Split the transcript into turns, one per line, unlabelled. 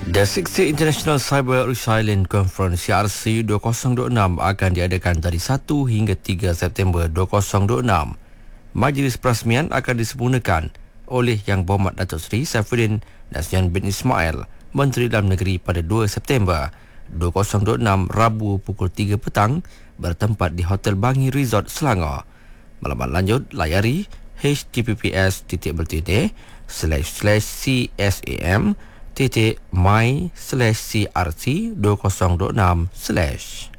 The 60th International Cyber Resilience Conference CRC 2026 akan diadakan dari 1 hingga 3 September 2026. Majlis perasmian akan disempurnakan oleh Yang Berhormat Datuk Seri Saifuddin Nazyan bin Ismail, Menteri Dalam Negeri pada 2 September 2026 Rabu pukul 3 petang bertempat di Hotel Bangi Resort Selangor. Maklumat lanjut layari https://csam.my/crc2026/